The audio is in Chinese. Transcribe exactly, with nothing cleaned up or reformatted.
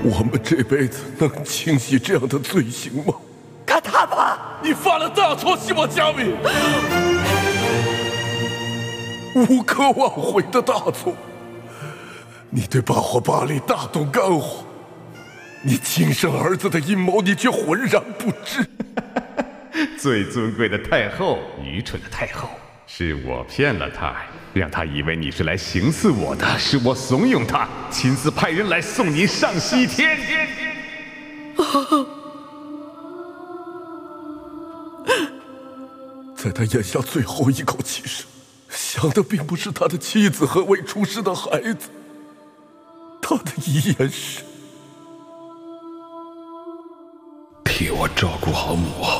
我们这辈子能清洗这样的罪行吗？ 看他吧， 你犯了大错，西瓦加米，无可挽回的大错。你对巴霍巴利大动肝火，你亲生儿子的阴谋，你却浑然不知。 最尊贵的太后，愚蠢的太后，是我骗了她，让她以为你是来行刺我的，是我怂恿她，亲自派人来送你上西天。 在他咽下最后一口气时，想的并不是他的妻子和未出世的孩子，他的遗言是：替我照顾好母后。